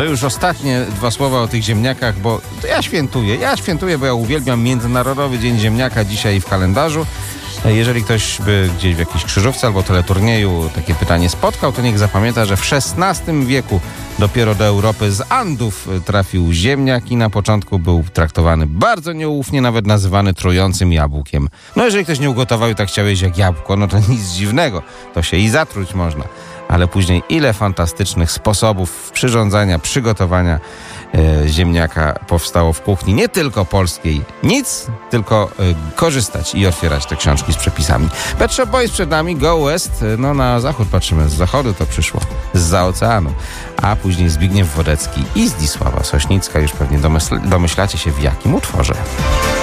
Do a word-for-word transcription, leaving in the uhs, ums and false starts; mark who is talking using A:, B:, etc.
A: To już ostatnie dwa słowa o tych ziemniakach, bo ja świętuję. Ja świętuję, bo ja uwielbiam Międzynarodowy Dzień Ziemniaka dzisiaj w kalendarzu. Jeżeli ktoś by gdzieś w jakiejś krzyżówce albo teleturnieju takie pytanie spotkał, to niech zapamięta, że w szesnastym wieku dopiero do Europy z Andów trafił ziemniak i na początku był traktowany bardzo nieufnie, nawet nazywany trującym jabłkiem. No jeżeli ktoś nie ugotował i tak chciał jeść jak jabłko, no to nic dziwnego, to się i zatruć można. Ale później ile fantastycznych sposobów przyrządzania, przygotowania e, ziemniaka powstało w kuchni, nie tylko polskiej. Nic, tylko e, korzystać i otwierać te książki z przepisami. Pet Shop Boys przed nami, Go West. No na zachód patrzymy, z zachodu to przyszło, zza oceanu. A później Zbigniew Wodecki i Zdzisława Sośnicka. Już pewnie domysl- domyślacie się w jakim utworze.